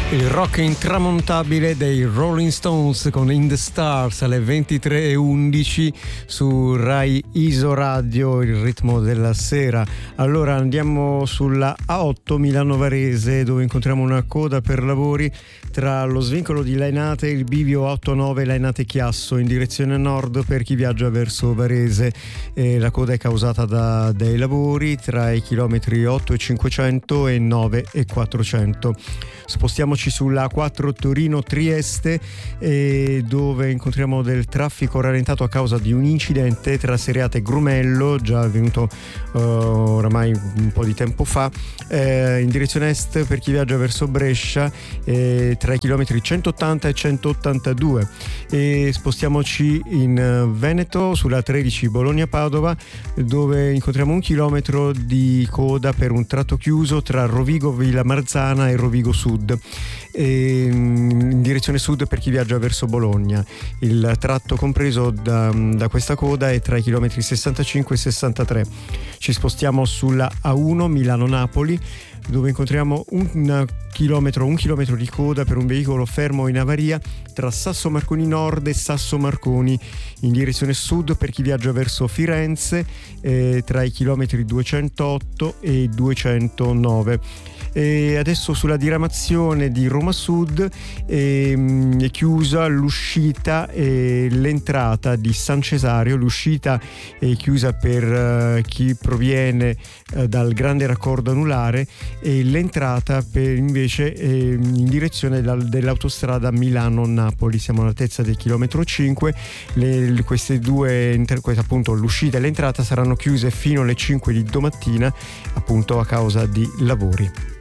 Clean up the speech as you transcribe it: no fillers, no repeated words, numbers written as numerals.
Il rock intramontabile dei Rolling Stones con In the Stars alle 23:11 su Rai Isoradio, il ritmo della sera. Allora andiamo sulla A8 Milano Varese, dove incontriamo una coda per lavori tra lo svincolo di Lainate e il bivio 8-9 Lainate Chiasso in direzione nord per chi viaggia verso Varese. La coda è causata dai lavori tra i chilometri 8,500 e 9,400. Spostiamoci sulla A4 Torino-Trieste, dove incontriamo del traffico rallentato a causa di un incidente tra Seriate e Grumello, già avvenuto oramai un po' di tempo fa, in direzione est per chi viaggia verso Brescia, tra i chilometri 180 e 182. E spostiamoci in Veneto sulla 13 Bologna-Padova, dove incontriamo 1 chilometro di coda per un tratto chiuso tra Rovigo Villamarzana e Rovigo Sud, in direzione sud per chi viaggia verso Bologna. Il tratto compreso da questa coda è tra i chilometri 65 e 63. Ci spostiamo sulla A1 Milano-Napoli, dove incontriamo un chilometro di coda per un veicolo fermo in avaria tra Sasso Marconi Nord e Sasso Marconi in direzione sud per chi viaggia verso Firenze, tra i chilometri 208 e 209. E adesso sulla diramazione di Roma Sud è chiusa l'uscita e l'entrata di San Cesario. L'uscita è chiusa per chi proviene dal grande raccordo anulare e l'entrata invece in direzione dell'autostrada Milano-Napoli. Siamo all'altezza del chilometro 5. Queste due, appunto l'uscita e l'entrata, saranno chiuse fino alle 5 di domattina, appunto a causa di lavori.